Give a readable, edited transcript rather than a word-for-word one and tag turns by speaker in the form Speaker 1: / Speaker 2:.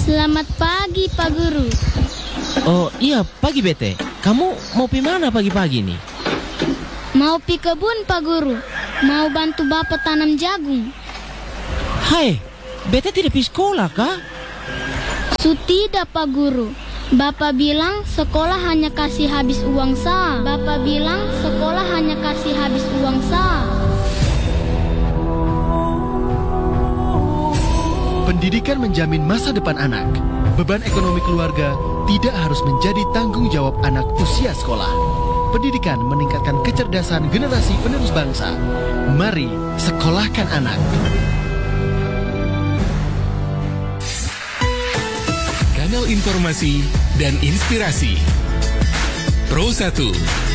Speaker 1: Selamat pagi, Pak Guru.
Speaker 2: Oh iya, pagi bete. Kamu mau pi mana pagi-pagi nih?
Speaker 1: Mau pi kebun, Pak Guru. Mau bantu Bapak tanam jagung.
Speaker 2: Hai, bete tidak pi sekolah kah?
Speaker 1: Tidak, Pak Guru. Bapak bilang sekolah hanya kasih habis uang sah. Bapak bilang sekolah hanya kasih habis uang sah.
Speaker 3: Pendidikan menjamin masa depan anak. Beban ekonomi keluarga tidak harus menjadi tanggung jawab anak usia sekolah. Pendidikan meningkatkan kecerdasan generasi penerus bangsa. Mari sekolahkan anak.
Speaker 4: Kanal informasi dan inspirasi Pro 1